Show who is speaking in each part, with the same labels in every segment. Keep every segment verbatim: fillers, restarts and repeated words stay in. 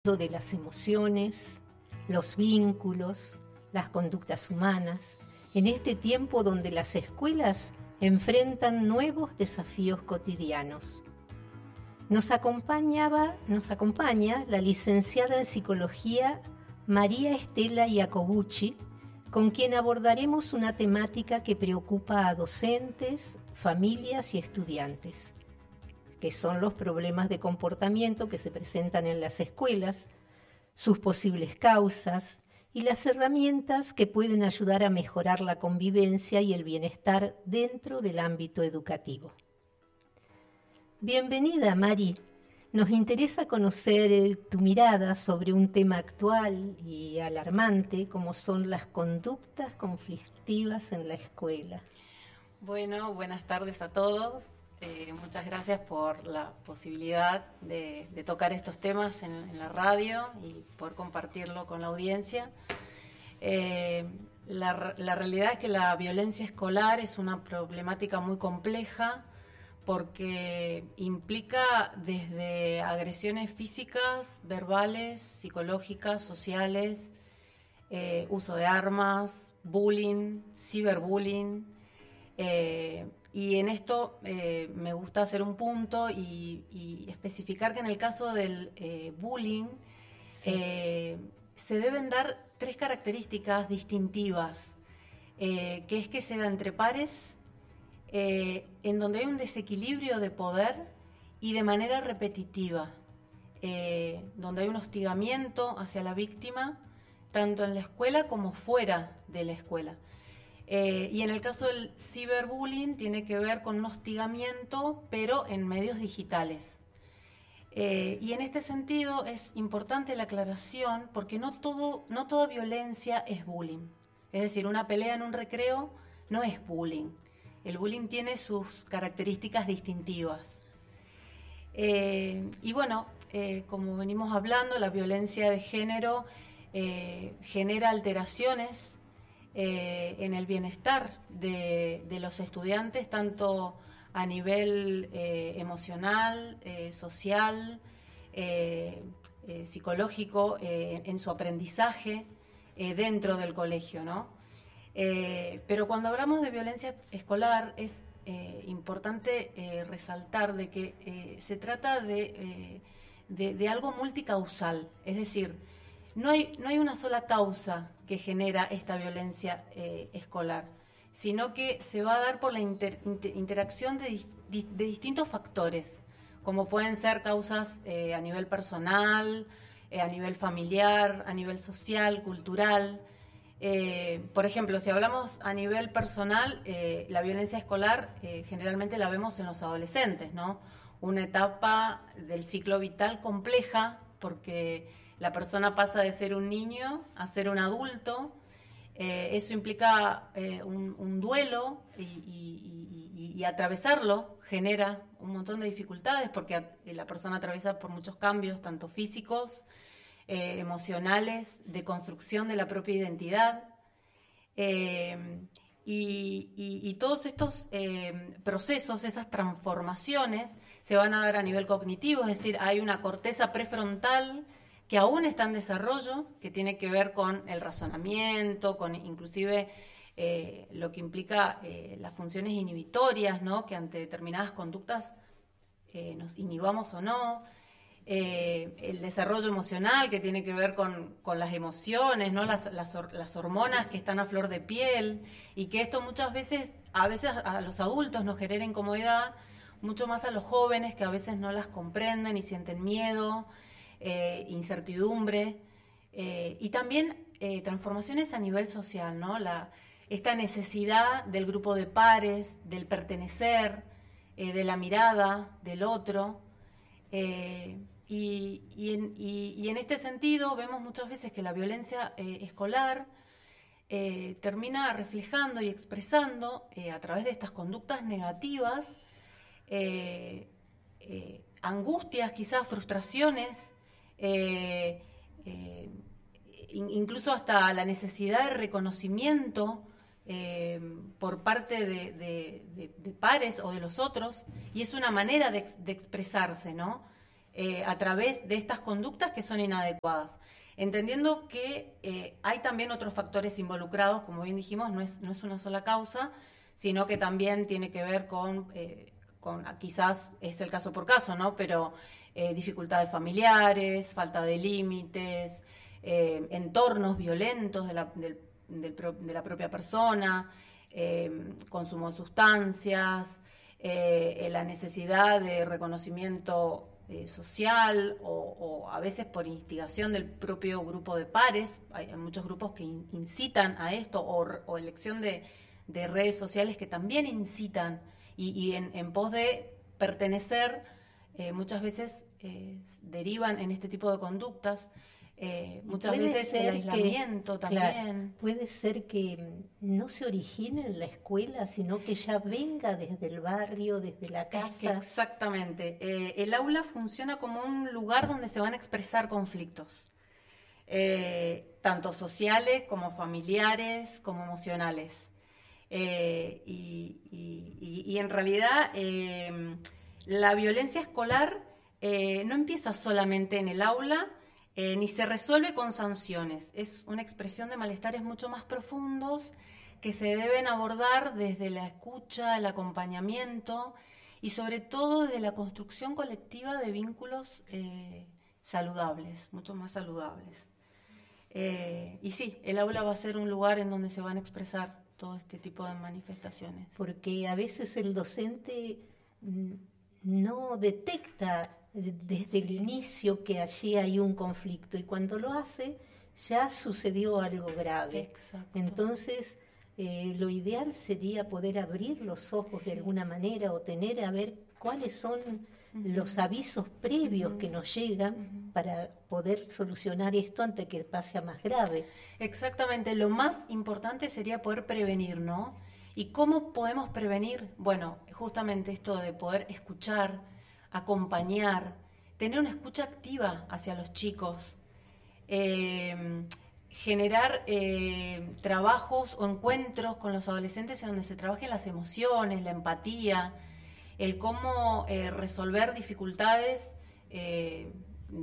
Speaker 1: de las emociones, los vínculos, las conductas humanas, en este tiempo donde las escuelas enfrentan nuevos desafíos cotidianos. Nos acompañaba, nos acompaña la licenciada en Psicología María Estela Iacobucci, con quien abordaremos una temática que preocupa a docentes, familias y estudiantes, que son los problemas de comportamiento que se presentan en las escuelas, sus posibles causas y las herramientas que pueden ayudar a mejorar la convivencia y el bienestar dentro del ámbito educativo. Bienvenida, Mari. Nos interesa conocer tu mirada sobre un tema actual y alarmante como son las conductas conflictivas en la escuela.
Speaker 2: Bueno, buenas tardes a todos. Eh, muchas gracias por la posibilidad de, de tocar estos temas en, en la radio y poder compartirlo con la audiencia. Eh, la, la realidad es que la violencia escolar es una problemática muy compleja porque implica desde agresiones físicas, verbales, psicológicas, sociales, eh, uso de armas, bullying, ciberbullying, eh, y en esto eh, me gusta hacer un punto y, y especificar que en el caso del eh, bullying sí. eh, se deben dar tres características distintivas, eh, que es que se da entre pares, eh, en donde hay un desequilibrio de poder y de manera repetitiva, eh, donde hay un hostigamiento hacia la víctima, tanto en la escuela como fuera de la escuela. Eh, y en el caso del ciberbullying tiene que ver con un hostigamiento, pero en medios digitales. Eh, y en este sentido es importante la aclaración porque no, todo, no toda violencia es bullying. Es decir, una pelea en un recreo no es bullying. El bullying tiene sus características distintivas. Eh, y bueno, eh, como venimos hablando, la violencia de género eh, genera alteraciones Eh, en el bienestar de, de los estudiantes, tanto a nivel eh, emocional, eh, social, eh, eh, psicológico, eh, en su aprendizaje eh, dentro del colegio, ¿no? Eh, pero cuando hablamos de violencia escolar es eh, importante eh, resaltar de que eh, se trata de, eh, de, de algo multicausal, es decir, No hay, no hay una sola causa que genera esta violencia eh, escolar, sino que se va a dar por la inter, inter, interacción de, di, de distintos factores, como pueden ser causas eh, a nivel personal, eh, a nivel familiar, a nivel social, cultural. Eh, por ejemplo, si hablamos a nivel personal, eh, la violencia escolar eh, generalmente la vemos en los adolescentes, ¿no? Una etapa del ciclo vital compleja, porque la persona pasa de ser un niño a ser un adulto. Eh, eso implica eh, un, un duelo y, y, y, y atravesarlo genera un montón de dificultades porque a, la persona atraviesa por muchos cambios, tanto físicos, eh, emocionales, de construcción de la propia identidad. Eh, y, y, y todos estos eh, procesos, esas transformaciones, se van a dar a nivel cognitivo, es decir, hay una corteza prefrontal que aún está en desarrollo, que tiene que ver con el razonamiento, con inclusive eh, lo que implica eh, las funciones inhibitorias, ¿no? Que ante determinadas conductas eh, nos inhibamos o no, eh, el desarrollo emocional, que tiene que ver con, con las emociones, ¿no? Las, las, las hormonas que están a flor de piel, y que esto muchas veces, a veces a los adultos nos genera incomodidad, mucho más a los jóvenes que a veces no las comprenden y sienten miedo, Eh, incertidumbre eh, y también eh, transformaciones a nivel social, ¿no? La, esta necesidad del grupo de pares, del pertenecer, eh, de la mirada del otro eh, y, y, en, y, y en este sentido vemos muchas veces que la violencia eh, escolar eh, termina reflejando y expresando eh, a través de estas conductas negativas eh, eh, angustias, quizás frustraciones, Eh, eh, incluso hasta la necesidad de reconocimiento eh, por parte de, de, de, de pares o de los otros, y es una manera de, de expresarse, ¿no? eh, a través de estas conductas que son inadecuadas. Entendiendo que eh, hay también otros factores involucrados, como bien dijimos, no es, no es una sola causa, sino que también tiene que ver con, eh, con quizás es el caso por caso, ¿no? Pero eh, dificultades familiares, falta de límites, eh, entornos violentos de la, del, del pro, de la propia persona, eh, consumo de sustancias, eh, la necesidad de reconocimiento eh, social o, o a veces por instigación del propio grupo de pares. Hay, hay muchos grupos que in, incitan a esto o, o elección de, de redes sociales que también incitan y, y en, en pos de pertenecer eh, muchas veces eh, derivan en este tipo de conductas. Eh, muchas veces el aislamiento
Speaker 1: que,
Speaker 2: también.
Speaker 1: Claro, puede ser que no se origine en la escuela, sino que ya venga desde el barrio, desde la casa.
Speaker 2: Exactamente. Eh, el aula funciona como un lugar donde se van a expresar conflictos, eh, tanto sociales como familiares, como emocionales. Eh, y, y, y, y en realidad eh, la violencia escolar eh, no empieza solamente en el aula, Eh, ni se resuelve con sanciones. Es una expresión de malestares mucho más profundos que se deben abordar desde la escucha, el acompañamiento y sobre todo desde la construcción colectiva de vínculos eh, saludables, mucho más saludables. Eh, y sí, el aula va a ser un lugar en donde se van a expresar todo este tipo de manifestaciones.
Speaker 1: Porque a veces el docente no detecta desde el inicio que allí hay un conflicto y cuando lo hace ya sucedió algo grave.
Speaker 2: Exacto.
Speaker 1: Entonces eh, lo ideal sería poder abrir los ojos sí. de alguna manera o tener a ver cuáles son uh-huh. los avisos previos uh-huh. que nos llegan uh-huh. para poder solucionar esto antes que pase a más grave.
Speaker 2: Exactamente, lo más importante sería poder prevenir, ¿no? ¿Y cómo podemos prevenir? Bueno, justamente esto de poder escuchar, acompañar, tener una escucha activa hacia los chicos, eh, generar eh, trabajos o encuentros con los adolescentes en donde se trabajen las emociones, la empatía, el cómo eh, resolver dificultades eh,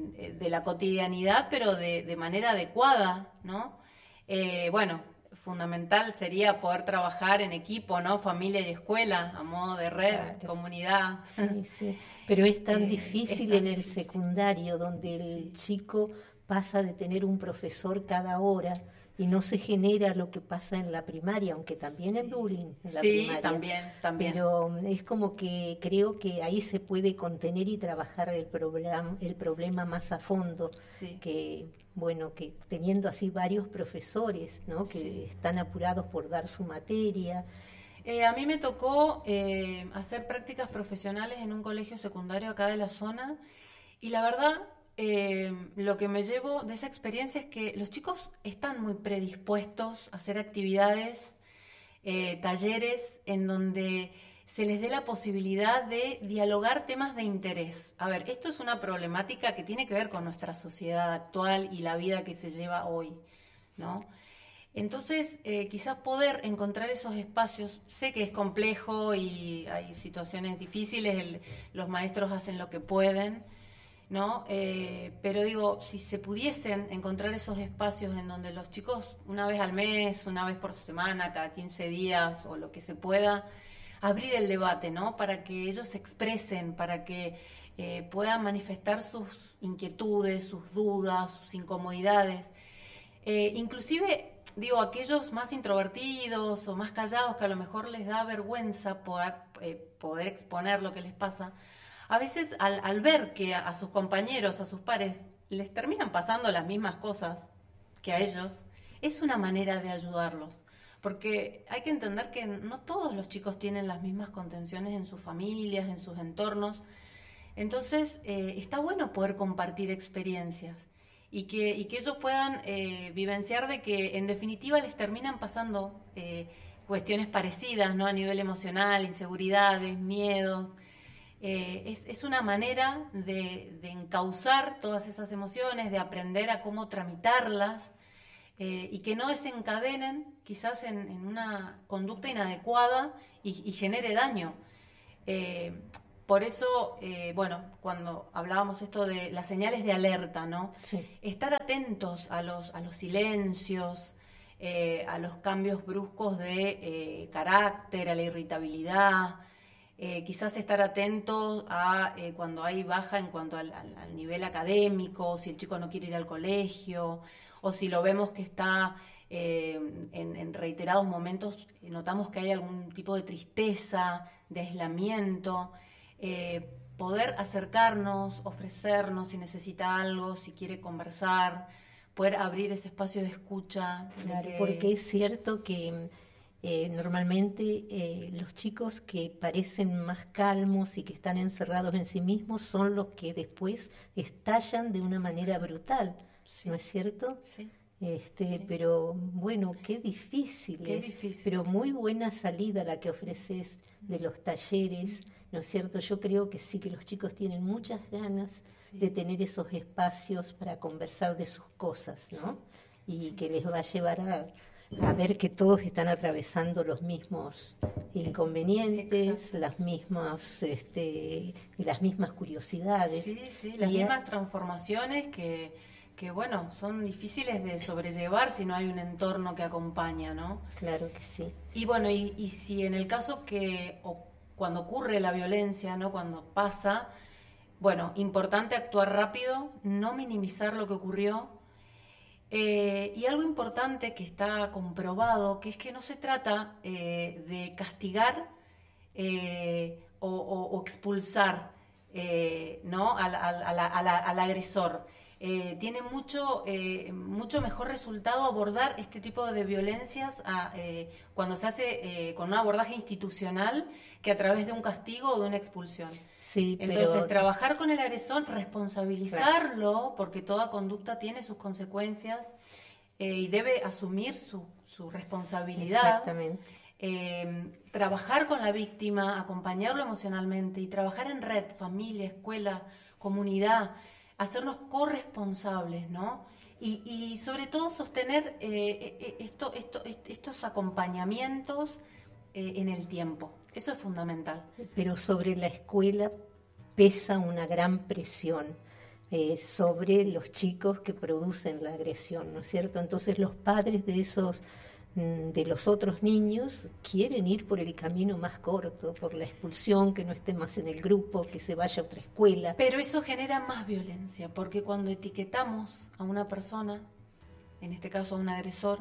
Speaker 2: de la cotidianidad, pero de, de manera adecuada, ¿no? Eh, bueno, fundamental sería poder trabajar en equipo, ¿no? Familia y escuela, a modo de red, claro. comunidad.
Speaker 1: Sí, sí. Pero es tan eh, difícil es tan en el difícil. secundario, donde el sí. chico pasa de tener un profesor cada hora y no se genera lo que pasa en la primaria, aunque también sí. es bullying en la
Speaker 2: sí,
Speaker 1: primaria.
Speaker 2: Sí, también, también.
Speaker 1: Pero es como que creo que ahí se puede contener y trabajar el problema, el problema más a fondo,
Speaker 2: sí.
Speaker 1: que bueno, que teniendo así varios profesores, ¿no? Que sí. están apurados por dar su materia.
Speaker 2: Eh, a mí me tocó eh, hacer prácticas profesionales en un colegio secundario acá de la zona y la verdad eh, lo que me llevo de esa experiencia es que los chicos están muy predispuestos a hacer actividades, eh, talleres en donde se les dé la posibilidad de dialogar temas de interés. A ver, esto es una problemática que tiene que ver con nuestra sociedad actual y la vida que se lleva hoy, ¿no? Entonces, eh, quizás poder encontrar esos espacios, sé que es complejo y hay situaciones difíciles, el, los maestros hacen lo que pueden, ¿no? Eh, pero digo, si se pudiesen encontrar esos espacios en donde los chicos una vez al mes, una vez por semana, cada quince días o lo que se pueda, abrir el debate, ¿no? Para que ellos se expresen, para que eh, puedan manifestar sus inquietudes, sus dudas, sus incomodidades. Eh, inclusive, digo, aquellos más introvertidos o más callados que a lo mejor les da vergüenza poder, eh, poder exponer lo que les pasa, a veces al, al ver que a, a sus compañeros, a sus pares, les terminan pasando las mismas cosas que a ellos, es una manera de ayudarlos. Porque hay que entender que no todos los chicos tienen las mismas contenciones en sus familias, en sus entornos. Entonces, eh, está bueno poder compartir experiencias y que, y que ellos puedan eh, vivenciar de que, en definitiva, les terminan pasando eh, cuestiones parecidas, ¿no? A nivel emocional, inseguridades, miedos. Eh, es, es una manera de, de encauzar todas esas emociones, de aprender a cómo tramitarlas. Eh, y que no desencadenen quizás en, en una conducta inadecuada y, y genere daño. Eh, por eso, eh, bueno, cuando hablábamos esto de las señales de alerta, ¿no?
Speaker 1: Sí.
Speaker 2: Estar atentos a los, a los silencios, eh, a los cambios bruscos de eh, carácter, a la irritabilidad, eh, quizás estar atentos a eh, cuando hay baja en cuanto al, al, al nivel académico, si el chico no quiere ir al colegio, o si lo vemos que está eh, en, en reiterados momentos, notamos que hay algún tipo de tristeza, de aislamiento, eh, poder acercarnos, ofrecernos si necesita algo, si quiere conversar, poder abrir ese espacio de escucha.
Speaker 1: Claro,
Speaker 2: de que...
Speaker 1: porque es cierto que eh, normalmente eh, los chicos que parecen más calmos y que están encerrados en sí mismos son los que después estallan de una manera brutal,
Speaker 2: Sí.
Speaker 1: ¿no es cierto?
Speaker 2: Sí.
Speaker 1: Este,
Speaker 2: Sí.
Speaker 1: Pero bueno, qué difícil
Speaker 2: Qué
Speaker 1: es,
Speaker 2: difícil.
Speaker 1: pero muy buena salida la que ofreces de los talleres, ¿no es cierto? Yo creo que sí, que los chicos tienen muchas ganas
Speaker 2: Sí.
Speaker 1: de tener esos espacios para conversar de sus cosas, ¿no? Y que les va a llevar a, a ver que todos están atravesando los mismos inconvenientes,
Speaker 2: Exacto.
Speaker 1: las mismas, este, las mismas curiosidades.
Speaker 2: Sí, sí, las
Speaker 1: Y a-
Speaker 2: mismas transformaciones que, que, bueno, son difíciles de sobrellevar si no hay un entorno que acompaña, ¿no?
Speaker 1: Claro que sí.
Speaker 2: Y bueno, y, y si en el caso que, o cuando ocurre la violencia, ¿no? Cuando pasa, bueno, importante actuar rápido, no minimizar lo que ocurrió. Eh, y algo importante que está comprobado, que es que no se trata eh, de castigar eh, o, o- o expulsar eh, ¿no? al, al- a la- a la- al agresor. Eh, tiene mucho, eh, mucho mejor resultado abordar este tipo de violencias a, eh, cuando se hace eh, con un abordaje institucional que a través de un castigo o de una expulsión.
Speaker 1: Sí,
Speaker 2: Entonces,
Speaker 1: pero
Speaker 2: trabajar con el agresor, responsabilizarlo, porque toda conducta tiene sus consecuencias eh, y debe asumir su, su responsabilidad.
Speaker 1: exactamente.
Speaker 2: Eh, trabajar con la víctima, acompañarlo emocionalmente y trabajar en red, familia, escuela, comunidad, hacernos corresponsables, ¿no? Y, y sobre todo sostener eh, eh, esto, esto, est- estos acompañamientos eh, en el tiempo. Eso es fundamental.
Speaker 1: Pero sobre la escuela pesa una gran presión eh, sobre los chicos que producen la agresión, ¿no es cierto? Entonces los padres de esos mm, de los otros niños quieren ir por el camino más corto, por la expulsión, que no esté más en el grupo, que se vaya a otra escuela.
Speaker 2: Pero eso genera más violencia, porque cuando etiquetamos a una persona, en este caso a un agresor,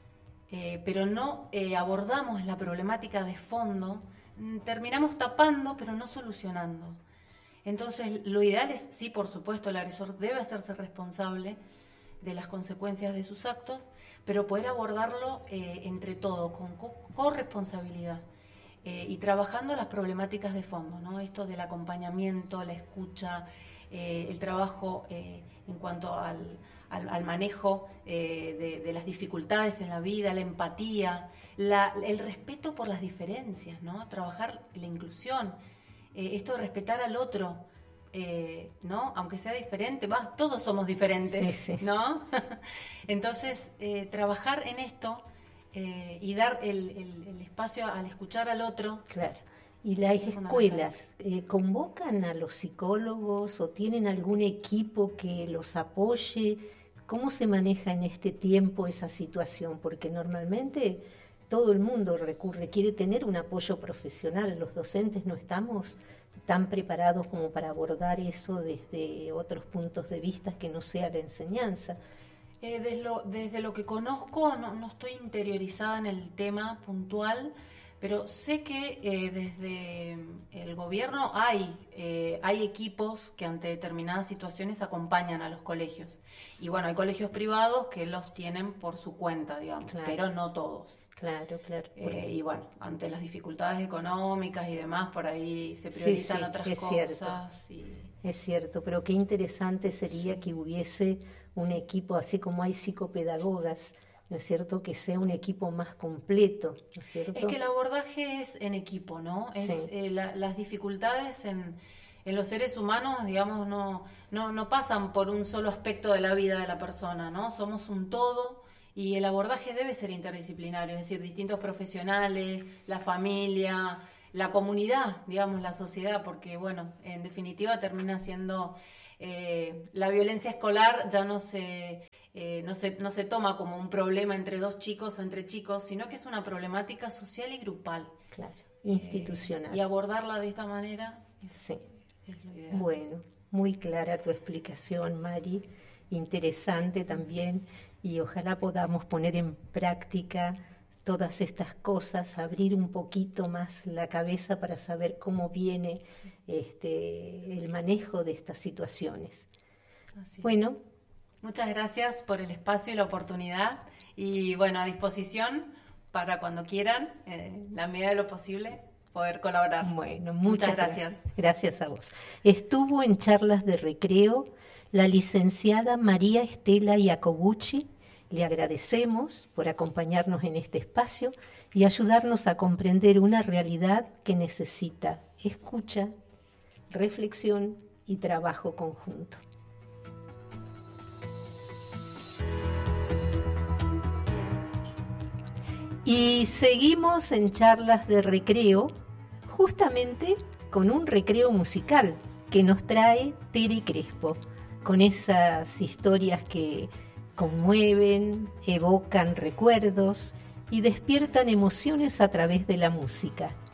Speaker 2: eh, pero no eh, abordamos la problemática de fondo, mm, terminamos tapando, pero no solucionando. Entonces, lo ideal es, sí, por supuesto, el agresor debe hacerse responsable de las consecuencias de sus actos, pero poder abordarlo eh, entre todos, con co- corresponsabilidad. Eh, y trabajando las problemáticas de fondo, ¿no? Esto del acompañamiento, la escucha, eh, el trabajo eh, en cuanto al, al, al manejo eh, de, de las dificultades en la vida, la empatía, la, el respeto por las diferencias, ¿no? Trabajar la inclusión, eh, esto de respetar al otro, eh, ¿no? Aunque sea diferente, va, todos somos diferentes,
Speaker 1: Sí, sí.
Speaker 2: ¿no? Entonces, eh, trabajar en esto eh, y dar el, el, el espacio al escuchar al otro.
Speaker 1: Claro. ¿Y las
Speaker 2: Es
Speaker 1: escuelas eh, convocan a los psicólogos o tienen algún equipo que los apoye? ¿Cómo se maneja en este tiempo esa situación? Porque normalmente todo el mundo recurre, quiere tener un apoyo profesional. Los docentes no estamos tan preparados como para abordar eso desde otros puntos de vista que no sea la enseñanza.
Speaker 2: Eh, desde, lo, desde lo que conozco, no, no estoy interiorizada en el tema puntual, pero sé que eh, desde el gobierno hay, eh, hay equipos que ante determinadas situaciones acompañan a los colegios. Y bueno, hay colegios privados que los tienen por su cuenta, digamos,
Speaker 1: Claro.
Speaker 2: pero no todos.
Speaker 1: Claro, claro.
Speaker 2: Eh, y bueno, ante las dificultades económicas y demás, por ahí se
Speaker 1: Sí,
Speaker 2: priorizan
Speaker 1: sí,
Speaker 2: otras
Speaker 1: es
Speaker 2: cosas.
Speaker 1: cierto.
Speaker 2: Y...
Speaker 1: Es cierto, pero qué interesante sería que hubiese un equipo, así como hay psicopedagogas, ¿no es cierto? Que sea un equipo más completo, ¿no es cierto?
Speaker 2: Es que el abordaje es en equipo, ¿no? Es
Speaker 1: Sí.
Speaker 2: eh, la- las dificultades en, en los seres humanos, digamos, no, no, no pasan por un solo aspecto de la vida de la persona, ¿no? Somos un todo y el abordaje debe ser interdisciplinario, es decir, distintos profesionales, la familia, la comunidad, digamos, la sociedad, porque, bueno, en definitiva termina siendo eh, la violencia escolar ya no se, eh, no se, no se toma como un problema entre dos chicos o entre chicos, sino que es una problemática social y grupal.
Speaker 1: Claro, institucional.
Speaker 2: Eh, y abordarla de esta manera es,
Speaker 1: sí.
Speaker 2: es lo ideal.
Speaker 1: Bueno, muy clara tu explicación, Mari, interesante también, y ojalá podamos poner en práctica todas estas cosas, abrir un poquito más la cabeza para saber cómo viene sí. este, el manejo de estas situaciones.
Speaker 2: Así
Speaker 1: bueno,
Speaker 2: es. Muchas gracias por el espacio y la oportunidad, y bueno, a disposición para cuando quieran, en la medida de lo posible, poder colaborar.
Speaker 1: Bueno, muchas,
Speaker 2: muchas gracias.
Speaker 1: gracias. Gracias a vos. Estuvo en Charlas de Recreo la licenciada María Estela Iacobucci. Le agradecemos por acompañarnos en este espacio y ayudarnos a comprender una realidad que necesita escucha, reflexión y trabajo conjunto. Y seguimos en Charlas de Recreo, justamente con un recreo musical que nos trae Tere Crespo, con esas historias que conmueven, evocan recuerdos y despiertan emociones a través de la música.